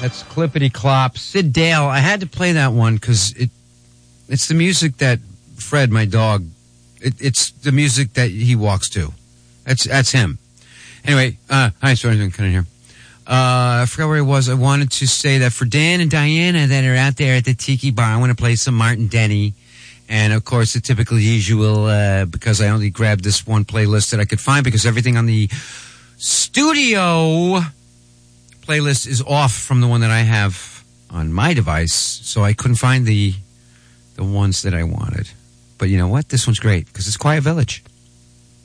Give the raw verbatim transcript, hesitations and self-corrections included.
That's Clippity Clop. Sid Dale. I had to play that one because it, it's the music that Fred, my dog, it, it's the music that he walks to. That's that's him. Anyway, uh, hi, sorry, I'm coming here. Uh, I forgot where I was. I wanted to say that for Dan and Diana that are out there at the Tiki Bar, I want to play some Martin Denny. And, of course, the typical usual, uh, because I only grabbed this one playlist that I could find because everything on the studio playlist is off from the one that I have on my device. So I couldn't find the the ones that I wanted. But you know what? This one's great because it's Quiet Village.